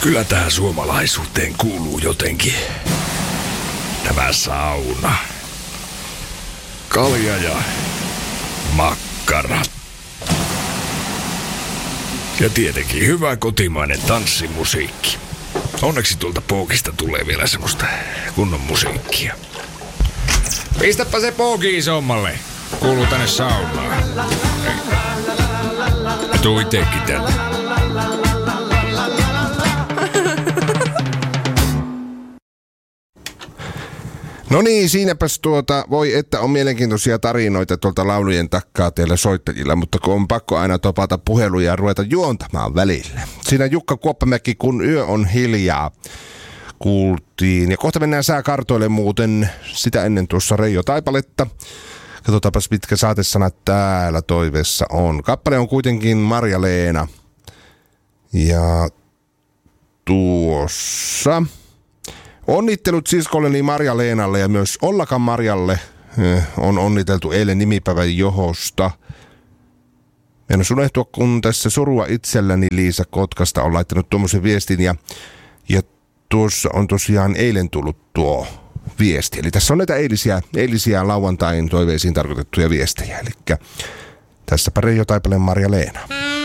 Kyllä tähän suomalaisuuteen kuuluu jotenkin tämä sauna. Kalja ja makkara. Ja tietenkin hyvä kotimainen tanssimusiikki. Onneksi tuolta Pookista tulee vielä semmoista kunnon musiikkia. Pistäpä se Pooki isommalle. Kuuluu tänne saunaan. Tuu itekin tänne. No niin, siinäpäs voi että on mielenkiintoisia tarinoita tuolta laulujen takkaa teille soittajilla, mutta kun on pakko aina topata puheluja ja ruveta juontamaan välillä. Siinä Jukka Kuoppamäki, kun yö on hiljaa, kuultiin. Ja kohta mennään sääkartoille muuten sitä ennen tuossa Reijo Taipaletta. Katsotaanpas mitkä saatesanat täällä toiveessa on. Kappale on kuitenkin Marja-Leena. Ja tuossa... Onnittelut siskolleni Marja-Leenalle ja myös Ollakan Marjalle on onniteltu eilen nimipäivän johosta. En unohtua, kun tässä surua itselläni Liisa Kotkasta on laittanut tuommoisen viestin ja tuossa on tosiaan eilen tullut tuo viesti. Eli tässä on näitä eilisiä lauantain toiveisiin tarkoitettuja viestejä. Eli tässäpä Reijo Taipaleen Marja-Leena.